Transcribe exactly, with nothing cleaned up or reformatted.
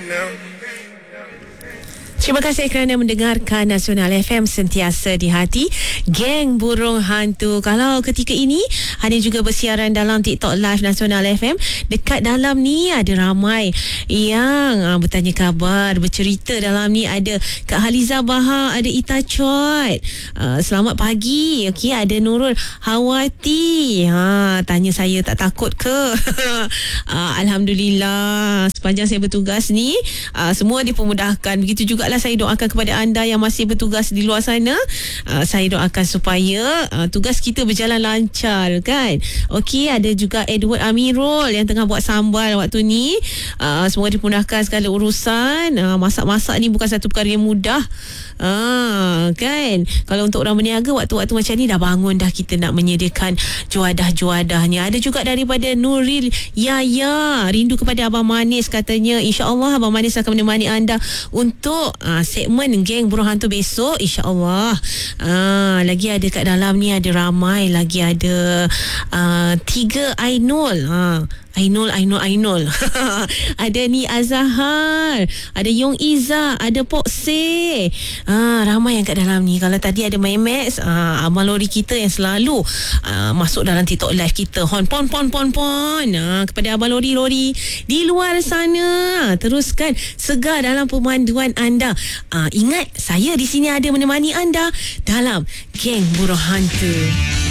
Terima kasih kerana mendengarkan Nasional F M, sentiasa di hati. Geng Burung Hantu. Kalau ketika ini ada juga bersiaran dalam TikTok Live Nasional F M. Dekat dalam ni ada ramai yang uh, bertanya khabar, bercerita. Dalam ni ada Kak Haliza Bahar, ada Ita Chot. Uh, selamat pagi. Okey, ada Nurul Hawati. Ha, tanya saya tak takut ke? uh, Alhamdulillah, sepanjang saya bertugas ni uh, semua dipermudahkan. Begitu jugalah saya doakan kepada anda yang masih bertugas di luar sana. Uh, saya doakan supaya uh, tugas kita berjalan lancar, kan? Okey, ada juga Edward Amirul yang tengah buat sambal waktu ni. Uh, semoga dipermudahkan segala urusan. Uh, masak-masak ni bukan satu perkara yang mudah. Uh, kan? Kalau untuk orang berniaga, waktu-waktu macam ni dah bangun dah kita nak menyediakan juadah-juadahnya. Ada juga daripada Nuril Yaya, rindu kepada Abang Manis katanya. InsyaAllah Abang Manis akan menemani anda untuk uh, segmen Geng Burung Hantu besok, InsyaAllah. uh, Lagi ada kat dalam ni, ada ramai lagi. Ada uh, tiga Ainul. uh, Ainul, Ainul, Ainul. Ada ni Azahar, ada Yong Iza, ada Pok Se. Ah, ramai yang kat dalam ni. Kalau tadi ada Memex, ah, abang lori kita yang selalu ah, masuk dalam TikTok live kita. Hon, pon, pon, pon, pon. Ah, kepada abang lori-lori di luar sana, teruskan segar dalam pemanduan anda. Ah, ingat, saya di sini ada menemani anda dalam Geng Burung Hantu.